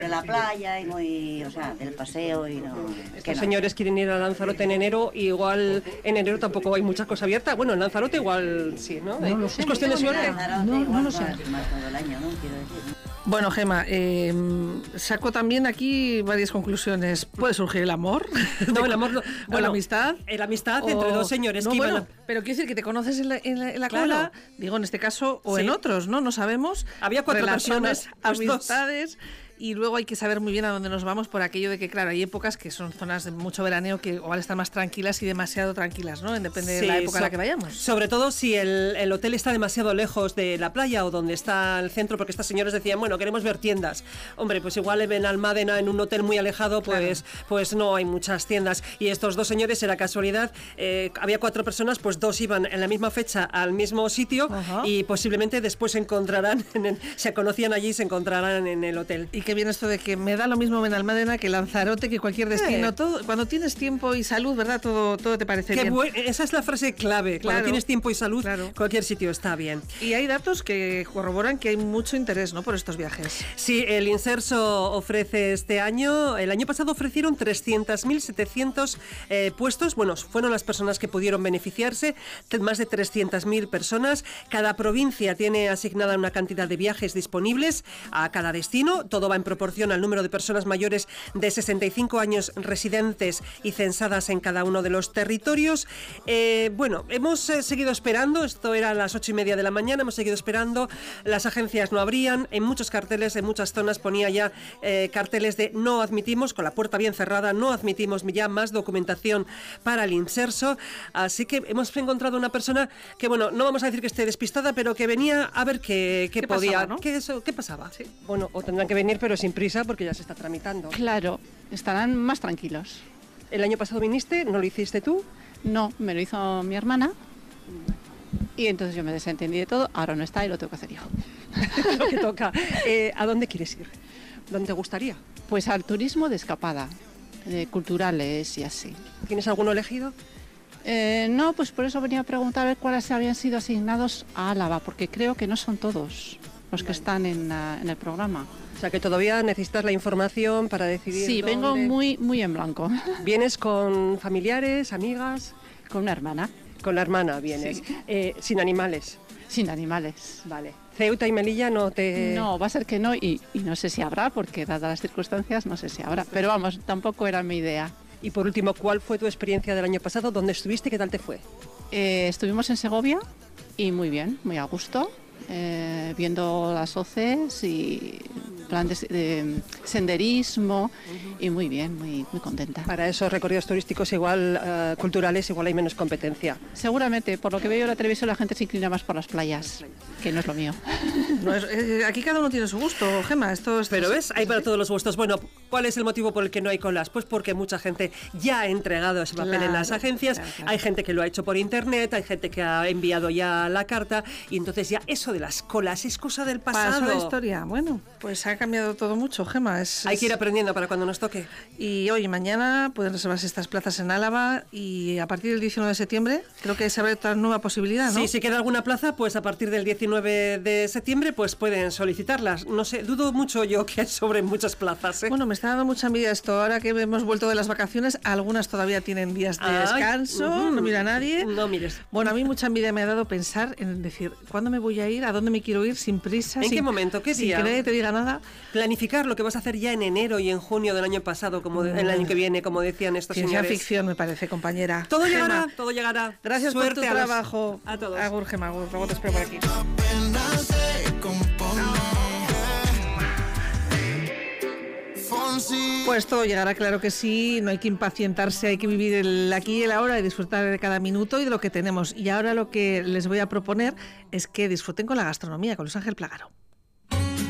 de la playa y muy, o sea, del paseo y no. Estos señores quieren ir a Lanzarote en enero, y igual en enero tampoco hay muchas cosas abiertas. Bueno, en Lanzarote igual sí, ¿no? No lo sé. Es cuestión de suerte. No lo sé. Más todo el año, ¿no? Quiero decir. Bueno, Gemma, saco también aquí varias conclusiones. ¿Puede surgir el amor? No, el amor no. Bueno, la amistad. La amistad entre dos señores no, que iban bueno, pero quiero decir que te conoces en la Claro. cola, digo en este caso, o Sí. en otros, ¿no? No sabemos. Había 4 relaciones, personas, pues dos. amistades. Y luego hay que saber muy bien a dónde nos vamos por aquello de que, claro, hay épocas que son zonas de mucho veraneo que igual están más tranquilas y demasiado tranquilas, ¿no? Depende de la época a la que vayamos. Sobre todo si el hotel está demasiado lejos de la playa o donde está el centro, porque estas señoras decían, bueno, queremos ver tiendas. Hombre, pues igual en Almádena, en un hotel muy alejado, pues, Claro. pues no hay muchas tiendas. Y estos dos señores, era casualidad, había 4 personas, pues 2 iban en la misma fecha al mismo sitio. Ajá. Y posiblemente después se encontrarán, se conocían allí y se encontrarán en el hotel. Y qué bien esto de que me da lo mismo Benalmádena que Lanzarote, que cualquier destino. Todo, cuando tienes tiempo y salud, ¿verdad? Todo te parece bien. Esa es la frase clave. Claro. Cuando tienes tiempo y salud, Claro. cualquier sitio está bien. Y hay datos que corroboran que hay mucho interés, ¿no?, por estos viajes. Sí, el Inserso ofrece este año, el año pasado ofrecieron 300.700 puestos. Bueno, fueron las personas que pudieron beneficiarse, más de 300.000 personas. Cada provincia tiene asignada una cantidad de viajes disponibles a cada destino. Todo va en proporción al número de personas mayores de 65 años residentes y censadas en cada uno de los territorios. Bueno, hemos seguido esperando, esto era a las 8:30 de la mañana, hemos seguido esperando, las agencias no abrían, en muchos carteles, en muchas zonas ponía ya carteles de no admitimos, con la puerta bien cerrada, no admitimos ya más documentación para el Inserso, así que hemos encontrado una persona que, bueno, no vamos a decir que esté despistada, pero que venía a ver qué podía, pasaba, ¿no? qué pasaba. Sí. Bueno, o tendrán que venir, pero sin prisa, porque ya se está tramitando. Claro, estarán más tranquilos. El año pasado viniste, ¿no lo hiciste tú? No, me lo hizo mi hermana y entonces yo me desentendí de todo, ahora no está y lo tengo que hacer yo. Lo que toca. ¿A dónde quieres ir? ¿Dónde te gustaría? Pues al turismo de escapada, culturales y así. ¿Tienes alguno elegido? No, pues por eso venía a preguntar a ver cuáles habían sido asignados a Álava, porque creo que no son todos los que están en el programa. O sea, que todavía necesitas la información para decidir. Sí, vengo dónde. muy en blanco. ¿Vienes con familiares, amigas? Con una hermana, Con la hermana vienes. Sí. Sin animales. sin animales. Vale. Ceuta y Melilla no te... No, va a ser que no y no sé si habrá, porque dadas las circunstancias no sé si habrá. Pero vamos, tampoco era mi idea. Y por último, ¿cuál fue tu experiencia del año pasado? ¿Dónde estuviste? ¿Qué tal te fue? Estuvimos en Segovia y muy bien, muy a gusto, viendo las hoces y plan de senderismo y muy bien, muy contenta. Para esos recorridos turísticos igual, culturales, igual hay menos competencia. Seguramente, por lo que veo en la televisión, la gente se inclina más por las playas, que no es lo mío. No aquí cada uno tiene su gusto, Gemma. Pero ves, hay para todos los gustos. Bueno, ¿cuál es el motivo por el que no hay colas? Pues porque mucha gente ya ha entregado ese papel en las agencias. Claro. Hay gente que lo ha hecho por internet, hay gente que ha enviado ya la carta y entonces ya eso de las colas es cosa del pasado. Pasó la historia. Bueno, pues ha cambiado todo mucho, Gemma. Hay que ir aprendiendo para cuando nos toque. Y hoy y mañana pueden reservarse estas plazas en Álava y a partir del 19 de septiembre creo que se abre otra nueva posibilidad, ¿no? Sí, si queda alguna plaza, pues a partir del 19 de septiembre pues pueden solicitarlas. No sé, dudo mucho yo que sobren muchas plazas, ¿eh? Bueno, me está dando mucha envidia esto. Ahora que hemos vuelto de las vacaciones, algunas todavía tienen días de descanso, no mira a nadie. No mires. Bueno, a mí mucha envidia me ha dado pensar en decir, ¿cuándo me voy a ir? ¿A dónde me quiero ir? Sin prisa. ¿En qué momento? ¿Qué día? Sin que nadie te diga nada. Planificar lo que vas a hacer ya en enero y en junio del año pasado, como el año que viene, como decían estos señores. Ciencia ficción, me parece, compañera. Todo Gemma, llegará, todo llegará. Gracias Suerte por tu trabajo. A todos. Agur, Gemma, agur. Luego te espero por aquí. Pues todo llegará, claro que sí, no hay que impacientarse, hay que vivir el aquí y el ahora y disfrutar de cada minuto y de lo que tenemos. Y ahora lo que les voy a proponer es que disfruten con la gastronomía, con Luis Ángel Plagaro.